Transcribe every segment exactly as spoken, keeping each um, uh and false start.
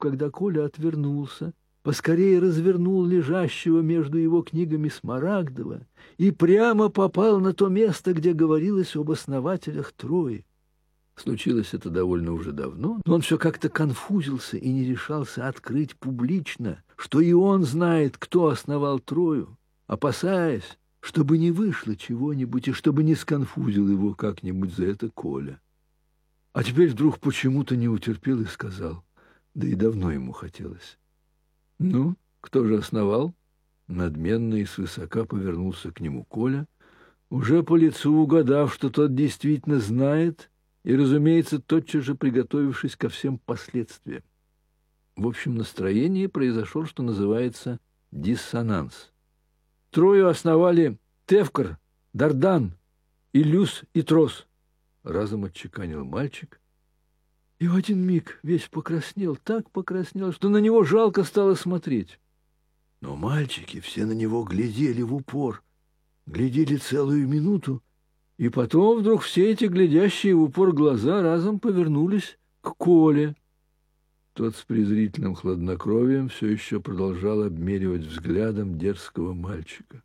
когда Коля отвернулся, поскорее развернул лежащего между его книгами Смарагдова и прямо попал на то место, где говорилось об основателях Трои. Случилось это довольно уже давно, но он все как-то конфузился и не решался открыть публично, что и он знает, кто основал Трою, опасаясь, чтобы не вышло чего-нибудь и чтобы не сконфузил его как-нибудь за это Коля. А теперь вдруг почему-то не утерпел и сказал, да и давно ему хотелось: «Ну, кто же основал?» Надменно и свысока повернулся к нему Коля, уже по лицу угадав, что тот действительно знает, и, разумеется, тотчас же приготовившись ко всем последствиям. В общем настроении произошел, что называется, диссонанс. Трою основали Тевкр, Дардан, Илюс и Трос, разом отчеканил мальчик, и в один миг весь покраснел, так покраснел, что на него жалко стало смотреть. Но мальчики все на него глядели в упор, глядели целую минуту, и потом вдруг все эти глядящие в упор глаза разом повернулись к Коле. Тот с презрительным хладнокровием все еще продолжал обмеривать взглядом дерзкого мальчика.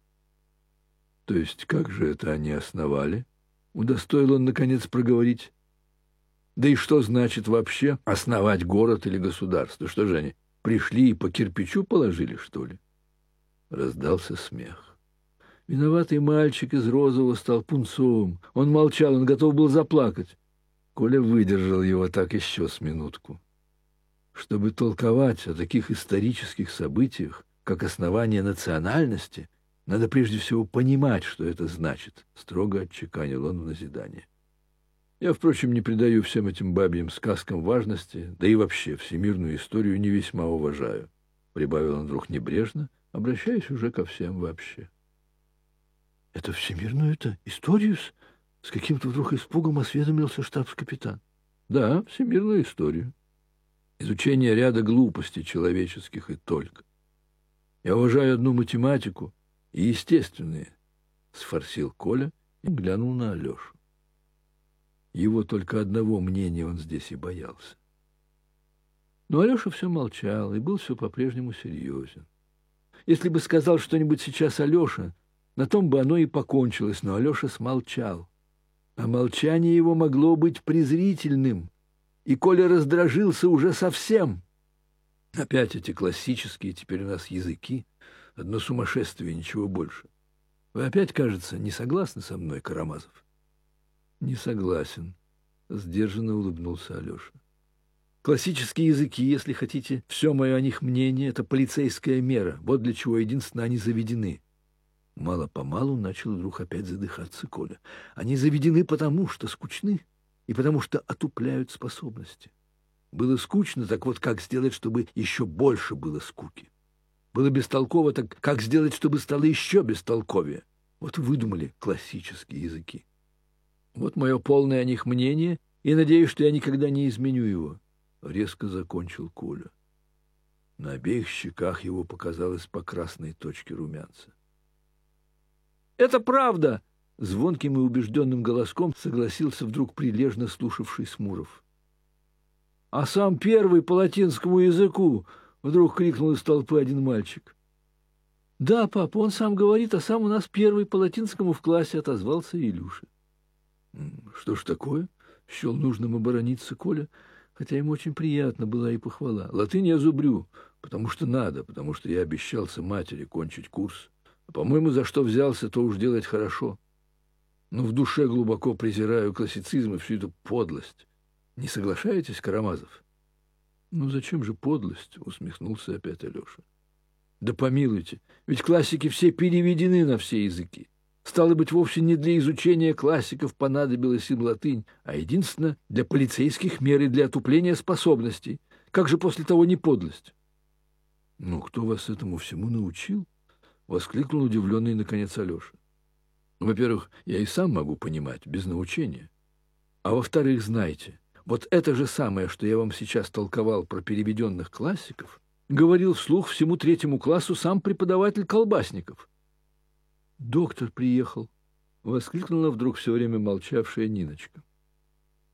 «То есть как же это они основали?» — удостоил он, наконец, проговорить. «Да и что значит вообще основать город или государство? Что же они, пришли и по кирпичу положили, что ли?» Раздался смех. Виноватый мальчик из розового стал пунцовым. Он молчал, он готов был заплакать. Коля выдержал его так еще с минутку. Чтобы толковать о таких исторических событиях, как основание национальности, надо прежде всего понимать, что это значит, — строго отчеканил он в назидание. Я, впрочем, не придаю всем этим бабьим сказкам важности, да и вообще всемирную историю не весьма уважаю, — прибавил он вдруг небрежно, обращаясь уже ко всем вообще. — Это всемирную-то историю-с? — с каким-то вдруг испугом осведомился штабс-капитан. — Да, всемирную историю. Изучение ряда глупостей человеческих и только. Я уважаю одну математику и естественные, — сфорсил Коля и глянул на Алешу. Его только одного мнения он здесь и боялся. Но Алеша все молчал и был все по-прежнему серьезен. Если бы сказал что-нибудь сейчас Алеша, на том бы оно и покончилось, но Алеша смолчал. А молчание его могло быть презрительным, и Коля раздражился уже совсем. Опять эти классические теперь у нас языки, одно сумасшествие, ничего больше. Вы опять, кажется, не согласны со мной, Карамазов? Не согласен, сдержанно улыбнулся Алеша. Классические языки, если хотите, все мое о них мнение, это полицейская мера, вот для чего единственно они заведены. Мало-помалу начал вдруг опять задыхаться Коля. Они заведены потому, что скучны, и потому что отупляют способности. Было скучно, так вот как сделать, чтобы еще больше было скуки? Было бестолково, так как сделать, чтобы стало еще бестолковее? Вот выдумали классические языки. Вот мое полное о них мнение, и надеюсь, что я никогда не изменю его. Резко закончил Коля. На обеих щеках его показалось по красной точке румянца. «Это правда!» — звонким и убежденным голоском согласился вдруг прилежно слушавший Смуров. «А сам первый по латинскому языку!» — вдруг крикнул из толпы один мальчик. «Да, папа, он сам говорит, а сам у нас первый по латинскому в классе», — отозвался Илюша. «Что ж такое?» — счел нужным оборониться Коля, хотя ему очень приятно была и похвала. «Латынь я зубрю, потому что надо, потому что я обещался матери кончить курс. А, по-моему, за что взялся, то уж делать хорошо. Но в душе глубоко презираю классицизм и всю эту подлость. Не соглашаетесь, Карамазов?» «Ну зачем же подлость?» — усмехнулся опять Алеша. «Да помилуйте, ведь классики все переведены на все языки. Стало быть, вовсе не для изучения классиков понадобилась им латынь, а единственно для полицейских мер и для отупления способностей. Как же после того не подлость?» «Ну, кто вас этому всему научил?» — воскликнул удивленный наконец Алеша. «Во-первых, я и сам могу понимать, без научения. А во-вторых, знайте, вот это же самое, что я вам сейчас толковал про переведенных классиков, говорил вслух всему третьему классу сам преподаватель Колбасников». «Доктор приехал!» — воскликнула вдруг все время молчавшая Ниночка.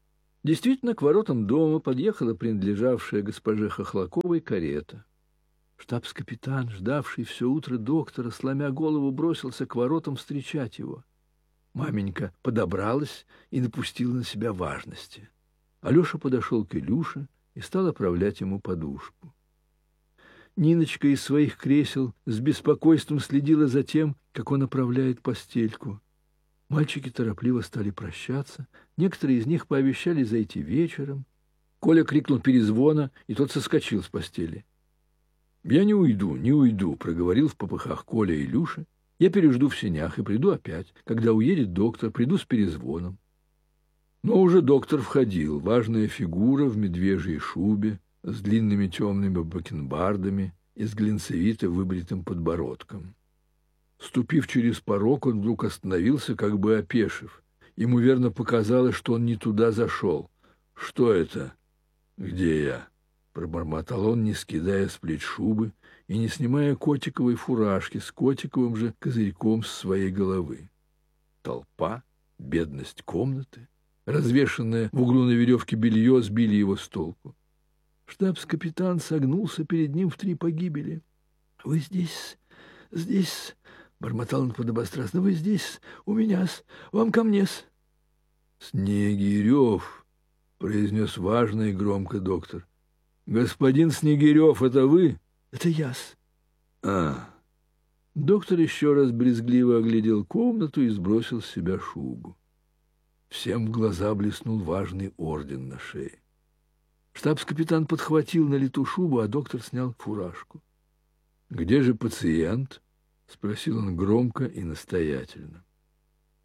Действительно, к воротам дома подъехала принадлежавшая госпоже Хохлаковой карета. Штабс-капитан, ждавший все утро доктора, сломя голову, бросился к воротам встречать его. Маменька подобралась и напустила на себя важности. Алеша подошел к Илюше и стал оправлять ему подушку. Ниночка из своих кресел с беспокойством следила за тем, как он оправляет постельку. Мальчики торопливо стали прощаться, некоторые из них пообещали зайти вечером. Коля крикнул перезвона, и тот соскочил с постели. «Я не уйду, не уйду», — проговорил в попыхах Коля Илюше. «Я пережду в сенях и приду опять. Когда уедет доктор, приду с перезвоном». Но уже доктор входил, важная фигура в медвежьей шубе, с длинными темными бакенбардами и с глинцевито выбритым подбородком. Ступив через порог, он вдруг остановился, как бы опешив. Ему верно показалось, что он не туда зашел. «Что это? Где я?» — пробормотал он, не скидая с плеч шубы и не снимая котиковой фуражки с котиковым же козырьком с своей головы. Толпа, бедность комнаты, развешанное в углу на веревке белье сбили его с толку. Штабс-капитан согнулся перед ним в три погибели. — Вы здесь, здесь, — бормотал он подобострастно, — вы здесь, у меня-с, вам ко мне-с. — Снегирев, — произнес важно и громко доктор. — Господин Снегирев, это вы? — Это я-с. — А. Доктор еще раз брезгливо оглядел комнату и сбросил с себя шубу. Всем в глаза блеснул важный орден на шее. Штабс-капитан подхватил на лету шубу, а доктор снял фуражку. — Где же пациент? — спросил он громко и настоятельно.